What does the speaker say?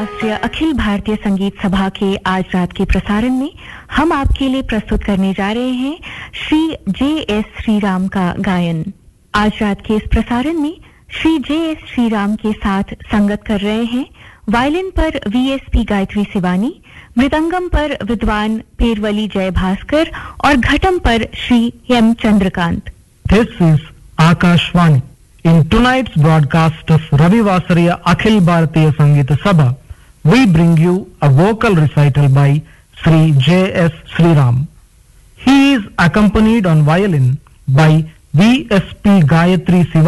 राष्ट्रीय अखिल भारतीय संगीत सभा के आज रात के प्रसारण में हम आपके लिए प्रस्तुत करने जा रहे हैं श्री जे.एस. श्रीराम का गायन। आज रात के इस प्रसारण में श्री जे.एस. श्रीराम के साथ संगत कर रहे हैं वायलिन पर वीएसपी गायत्री शिवानी, मृदंगम पर विद्वान पेरवली जय भास्कर और घटम पर Shri M Chandrakant. This is Akashvani. In tonight's broadcast of Ravi Vasariya Akhil Bharatiya Sangeeta Sabha, we bring you a vocal recital by Sri J.S. Sriram. He is accompanied on violin by V.S.P. Gayatri Siva.